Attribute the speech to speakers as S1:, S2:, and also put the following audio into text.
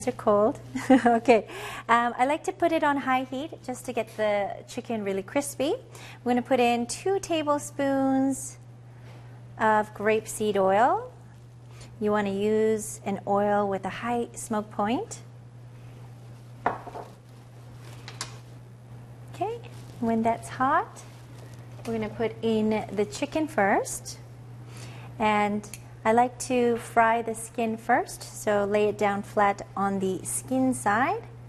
S1: Are cold. Okay, I like to put it on high heat just to get the chicken really crispy. I'm going to put in 2 tablespoons of grapeseed oil. You want to use an oil with a high smoke point. Okay, when that's hot, we're going to put in the chicken first. And I like to fry the skin first, so lay it down flat on the skin side